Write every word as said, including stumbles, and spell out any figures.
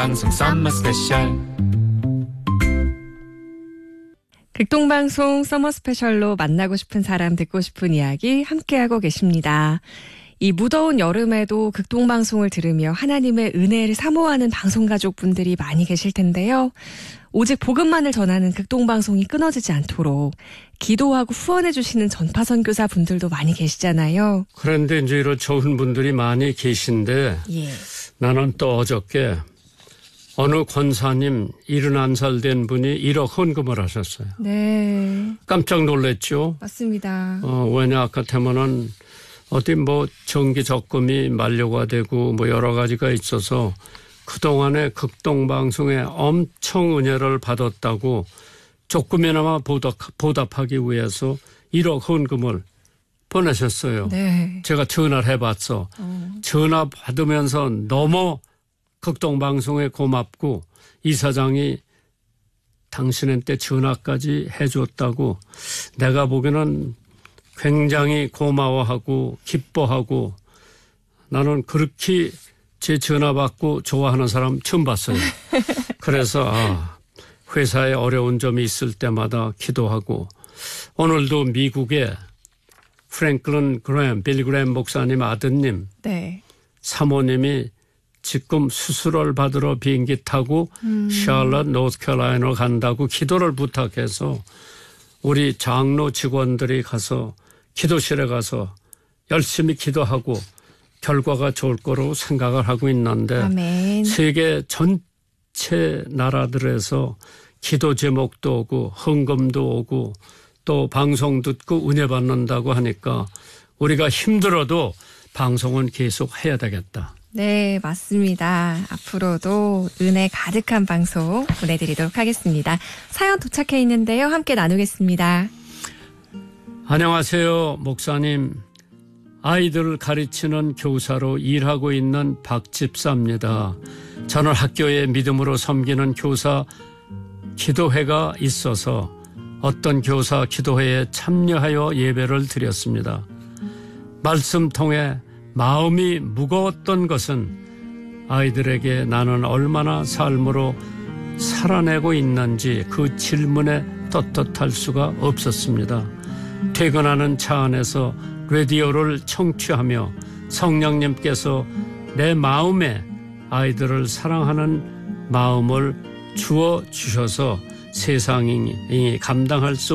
극동방송 썸머 스페셜. 극동방송 서머 스페셜로 만나고 싶은 사람, 듣고 싶은 이야기 함께하고 계십니다. 이 무더운 여름에도 극동방송을 들으며 하나님의 은혜를 사모하는 방송가족분들이 많이 계실 텐데요. 오직 복음만을 전하는 극동방송이 끊어지지 않도록 기도하고 후원해 주시는 전파선교사 분들도 많이 계시잖아요. 그런데 이제 이런 좋은 분들이 많이 계신데 예. 나는 또 어저께 어느 권사님 일흔한 살 된 분이 일억 헌금을 하셨어요. 네. 깜짝 놀랐죠. 맞습니다. 어, 왜냐 같으면은 어디 뭐 정기 적금이 만료가 되고 뭐 여러 가지가 있어서 그동안에 극동방송에 엄청 은혜를 받았다고 조금이나마 보답, 보답하기 위해서 일억 헌금을 보내셨어요. 네. 제가 전화를 해봤어. 어. 전화 받으면서 너무 극동방송에 고맙고 이사장이 당신한테 전화까지 해줬다고 내가 보기에는 굉장히 고마워하고 기뻐하고 나는 그렇게 제 전화 받고 좋아하는 사람 처음 봤어요. 그래서 아, 회사에 어려운 점이 있을 때마다 기도하고 오늘도 미국에 프랭클린 그램, 빌리 그램 목사님 아드님, 네. 사모님이 지금 수술을 받으러 비행기 타고 음. 샬럿, 노스캐롤라이나로 간다고 기도를 부탁해서 우리 장로 직원들이 가서 기도실에 가서 열심히 기도하고 결과가 좋을 거로 생각을 하고 있는데 아멘. 세계 전체 나라들에서 기도 제목도 오고 헌금도 오고 또 방송 듣고 은혜 받는다고 하니까 우리가 힘들어도 방송은 계속 해야 되겠다. 네, 맞습니다. 앞으로도 은혜 가득한 방송 보내드리도록 하겠습니다. 사연 도착해 있는데요. 함께 나누겠습니다. 안녕하세요, 목사님. 아이들을 가르치는 교사로 일하고 있는 박 집사입니다. 저는 학교에 믿음으로 섬기는 교사 기도회가 있어서 어떤 교사 기도회에 참여하여 예배를 드렸습니다. 말씀 통해 마음이 무거웠던 것은 아이들에게 나는 얼마나 삶으로 살아내고 있는지 그 질문에 떳떳할 수가 없었습니다. 퇴근하는 차 안에서 라디오를 청취하며 성령님께서 내 마음에 아이들을 사랑하는 마음을 주어 주셔서 세상이 감당할 수